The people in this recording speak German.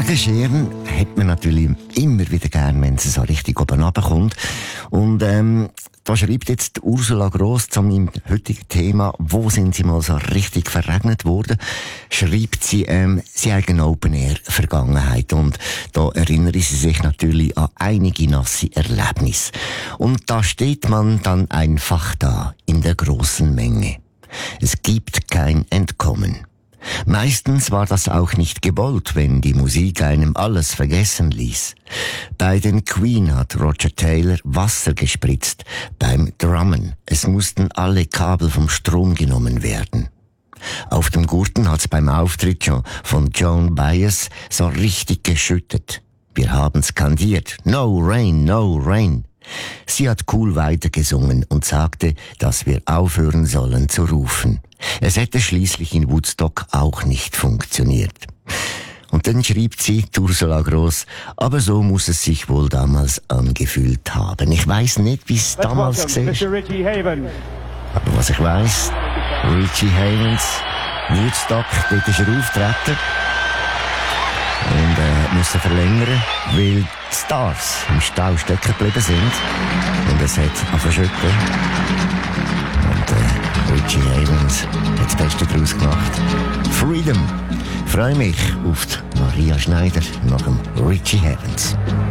Ed Sheeran hat man natürlich immer wieder gern, wenn sie so richtig oben runterkommt. Und da schreibt jetzt Ursula Gross zu meinem heutigen Thema, wo sind sie mal so richtig verregnet worden, schreibt sie, sie hat eine Open-Air-Vergangenheit und da erinnere sie sich natürlich an einige nasse Erlebnisse. Und da steht man dann einfach da in der großen Menge. Es gibt kein Entkommen. Meistens war das auch nicht gewollt, wenn die Musik einem alles vergessen ließ. Bei den Queen hat Roger Taylor Wasser gespritzt, beim Drummen. Es mussten alle Kabel vom Strom genommen werden. Auf dem Gurten hat's beim Auftritt schon von Joan Baez so richtig geschüttet. Wir haben skandiert, No Rain, No Rain. Sie hat cool weitergesungen und sagte, dass wir aufhören sollen zu rufen. Es hätte schließlich in Woodstock auch nicht funktioniert. Und dann schrieb sie, Ursula Gross, aber so muss es sich wohl damals angefühlt haben. Ich weiss nicht, wie es damals war. Aber was ich weiss, Richie Havens, Woodstock, dort ist er auftreten. Und musste verlängern, weil die Stars im Stau stecken geblieben sind. Und es hat angefangen. Und Richie Havens hat das Beste daraus gemacht. Freedom. Ich freue mich auf die Maria Schneider nach dem Richie Havens.